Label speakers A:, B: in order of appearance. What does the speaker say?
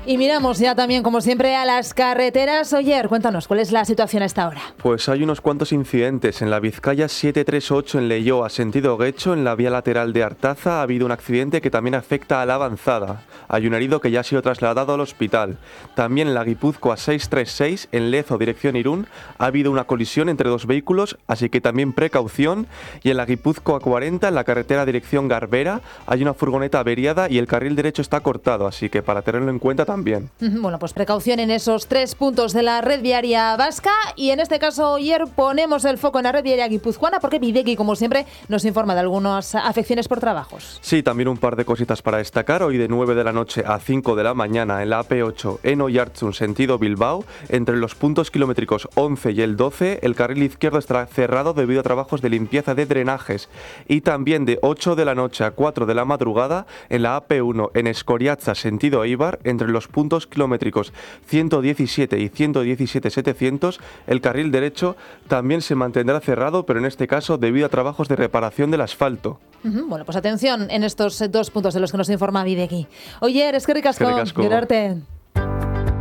A: Y miramos ya también, como siempre, a las carreteras. Oyer, cuéntanos, ¿cuál es la situación a esta hora?
B: Pues hay unos cuantos incidentes. En la Vizcaya 738 en Leioa, sentido Guecho, en la vía lateral de Artaza, ha habido un accidente que también afecta a la avanzada. Hay un herido que ya ha sido trasladado al hospital. También en la Guipúzcoa 636, en Lezo, dirección Irún, ha habido una colisión entre dos vehículos, así que también precaución. Y en la Guipúzcoa 40, en la carretera dirección Garbera, hay una furgoneta averiada y el carril derecho está cortado, así que para tenerlo en cuenta también.
A: Bueno, pues precaución en esos 3 puntos de la red viaria vasca, y en este caso ayer ponemos el foco en la red viaria guipuzcoana porque Bidegi, como siempre, nos informa de algunas afecciones por trabajos.
B: Sí, también un par de cositas para destacar. Hoy de 9 de la noche a 5 de la mañana en la AP8 en Oiartzun, sentido Bilbao, entre los puntos kilométricos 11 y el 12, el carril izquierdo estará cerrado debido a trabajos de limpieza de drenajes. Y también de 8 de la noche a 4 de la madrugada en la AP1 en Escoriaza, sentido Eibar, entre los puntos kilométricos 117 y 117,700, el carril derecho también se mantendrá cerrado, pero en este caso debido a trabajos de reparación del asfalto.
A: Bueno, pues atención en estos 2 puntos de los que nos informa Bidegi. Oye, eskerrik asko, gerarte.